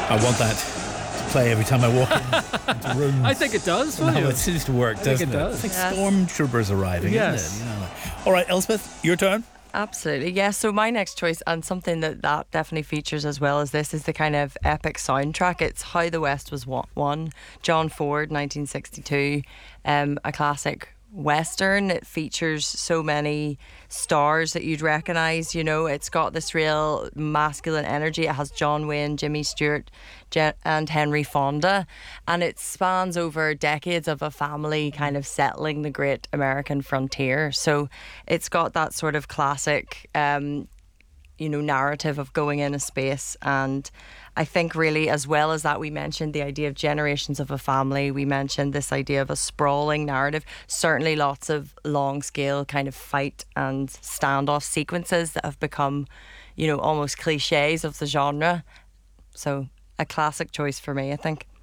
I want that to play every time I walk into rooms. I think it does. No, it seems to work, doesn't think it does. It's like stormtroopers arriving, Yes. isn't it? You know. All right, Elspeth, your turn. Absolutely, yeah. So my next choice, and something that definitely features as well as this, is the kind of epic soundtrack. It's How the West Was Won, John Ford, 1962, a classic Western. It features so many stars that you'd recognise. You know, it's got this real masculine energy. It has John Wayne, Jimmy Stewart, and Henry Fonda, and it spans over decades of a family kind of settling the great American frontier. So it's got that sort of classic narrative of going in a space. And I think really, as well as that, we mentioned the idea of generations of a family. We mentioned this idea of a sprawling narrative. Certainly lots of long scale kind of fight and standoff sequences that have become, almost cliches of the genre. So a classic choice for me, I think.